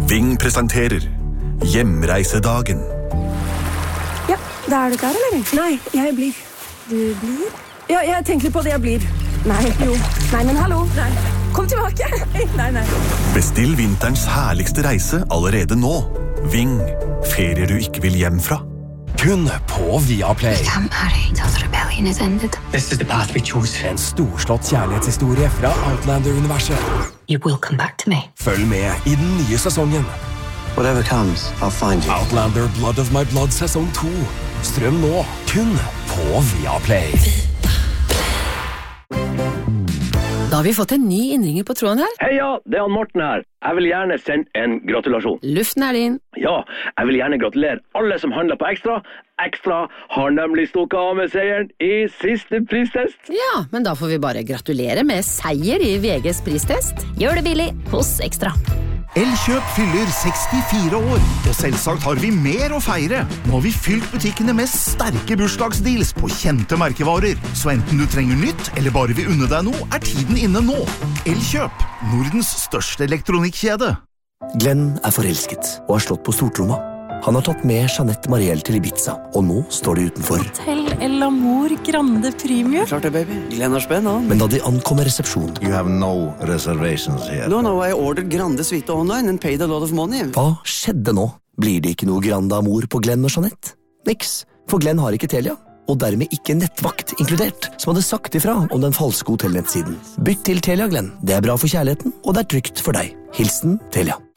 Ving presenterer Hjemreisedagen. Ja, da du klar, eller? Nei, jeg blir. Du blir? Ja, jeg tenker på det jeg blir. Nei, jo. Nei, men hallo. Nei. Kom tilbake. Nei. Bestill vinterens herligste reise allerede nå. Ving, ferier du ikke vil hjem fra. Kun på Viaplay. Can't marry until the rebellion is ended. This is the path we chose. En storslått kjærlighetshistorie fra Outlander-universet. You will come back to me. Følg med i den nye sesongen. Whatever comes, I'll find you. Outlander Blood of My Blood sesong 2. Strøm nå, kun på Viaplay. Da har vi fått en ny innringer på tråden her. Heia, det er han Morten her. Jeg vil gjerne sende en gratulasjon. Luften er din. Ja, jeg vil gjerne gratulere alle som handler på Ekstra. Ekstra har nemlig stukket av med seieren i siste pristest. Ja, men da får vi bare gratulere med seier i VGs pristest. Gjør det billig hos Ekstra. Elkjøp fyller 64 år, og selvsagt har vi mer å feire. Nå har vi fylt butikkene med sterke bursdagsdeals på kjente merkevarer. Så enten du trenger nytt, eller bare vil unne deg noe, er tiden inne nå. Elkjøp, Nordens største elektronikkjede. Glenn er forelsket og har slått på stortromma. Han har tatt med Jeanette Marielle til Ibiza, og nå står de utenfor. Hotel El Amor Grande Premium. Klart det, baby. Glenn har spenn, han. Men da de ankommer resepsjonen... You have no reservations here. No, I ordered Grande Suite online and paid a lot of money. Hva skjedde nå? Blir det ikke noe Grande Amor på Glenn og Jeanette? Niks, for Glenn har ikke Telia, og dermed ikke nettvakt inkludert, som hadde sagt ifra om den falske hotellnettsiden. Bytt til Telia, Glenn. Det er bra for kjærligheten, og det er trygt for deg. Hilsen Telia.